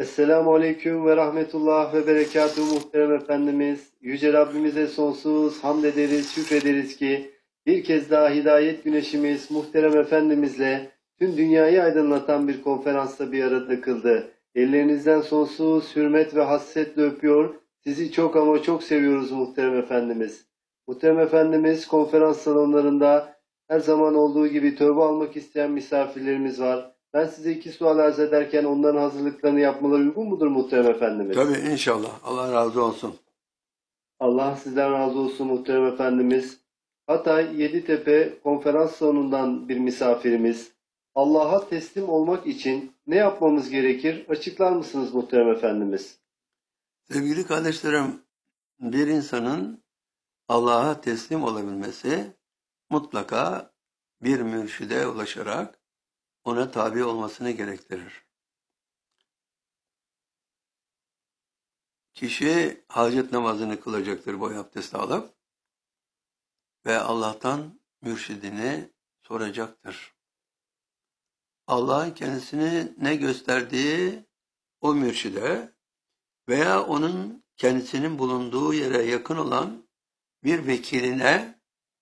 Esselamu Aleyküm ve Rahmetullah ve Berekatuhu muhterem Efendimiz. Yüce Rabbimize sonsuz hamd ederiz, şükrederiz ki bir kez daha hidayet güneşimiz muhterem Efendimizle tüm dünyayı aydınlatan bir konferansta bir arada kıldı. Ellerinizden sonsuz hürmet ve hasretle öpüyor. Sizi çok ama çok seviyoruz muhterem Efendimiz. Muhterem Efendimiz konferans salonlarında her zaman olduğu gibi tövbe almak isteyen misafirlerimiz var. Ben size iki sual arz ederken onların hazırlıklarını yapmaları uygun mudur muhterem Efendimiz? Tabii inşallah. Allah razı olsun. Allah sizden razı olsun muhterem Efendimiz. Hatay Yeditepe konferans salonundan bir misafirimiz. Allah'a teslim olmak için ne yapmamız gerekir? Açıklar mısınız muhterem Efendimiz? Sevgili kardeşlerim, bir insanın Allah'a teslim olabilmesi mutlaka bir mürşide ulaşarak ona tabi olmasını gerektirir. Kişi hacet namazını kılacaktır boy abdesti alıp ve Allah'tan mürşidini soracaktır. Allah'ın kendisini ne gösterdiği o mürşide veya onun kendisinin bulunduğu yere yakın olan bir vekiline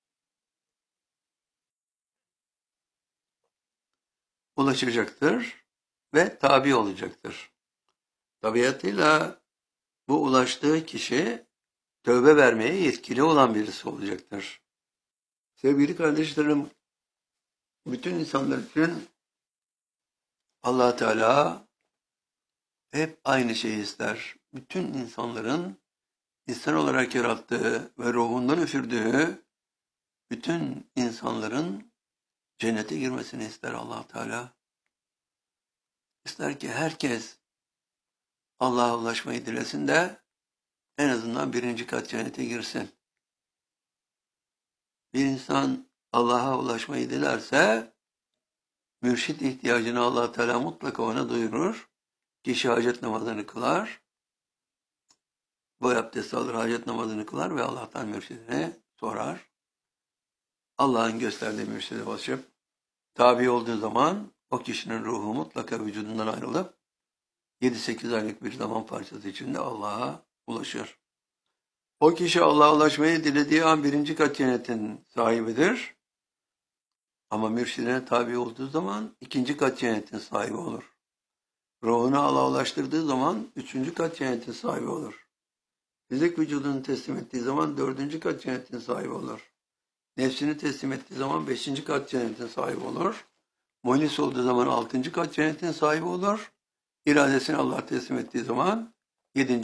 ulaşacaktır ve tabi olacaktır. Tabiatıyla bu ulaştığı kişi tövbe vermeye yetkili olan birisi olacaktır. Sevgili kardeşlerim, bütün insanlar için Allah Teala hep aynı şeyi ister. Bütün insanların insan olarak yarattığı ve ruhundan üfürdüğü bütün insanların cennete girmesini ister Allah Teala. İster ki herkes Allah'a ulaşmayı dilesin de en azından 1. kat cennete girsin. Bir insan Allah'a ulaşmayı dilerse mürşit ihtiyacını Allah Teala mutlaka ona duyurur. Kişi hacet namazını kılar, boy abdesti alır, hacet namazını kılar ve Allah'tan mürşidine sorar. Allah'ın gösterdiği mürşide basıp tabi olduğu zaman o kişinin ruhu mutlaka vücudundan ayrılıp 7-8 aylık bir zaman parçası içinde Allah'a ulaşır. O kişi Allah'a ulaşmayı dilediği an 1. kat cennetin sahibidir. Ama mürşidine tabi olduğu zaman 2. kat cennetin sahibi olur. Ruhunu Allah'a ulaştırdığı zaman 3. kat cennetin sahibi olur. Fizik vücudunu teslim ettiği zaman 4. kat cennetin sahibi olur. Nefsini teslim ettiği zaman 5. kat cennetin sahibi olur. Muhlis olduğu zaman 6. kat cennetin sahibi olur. İradesini Allah'a teslim ettiği zaman 7.